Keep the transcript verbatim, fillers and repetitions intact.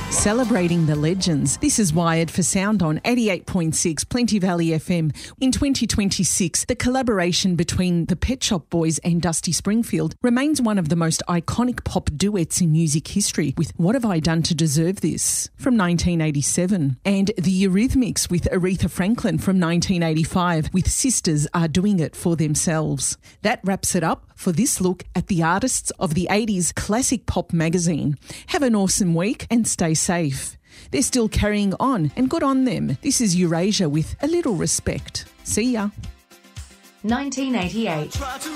Celebrating the legends. This is Wired for Sound on eighty-eight point six Plenty Valley F M. In twenty twenty-six, the collaboration between the Pet Shop Boys and Dusty Springfield remains one of the most iconic pop duets in music history, with What Have I Done to Deserve This from nineteen eighty-seven, and the Eurythmics with Aretha Franklin from nineteen eighty-five with Sisters Are Doing It For Themselves. That wraps it up for this look at the artists of the eighties classic pop magazine. Have an awesome week and stay safe. They're still carrying on, and good on them. This is Eurasia with A Little Respect. See ya. nineteen eighty-eight.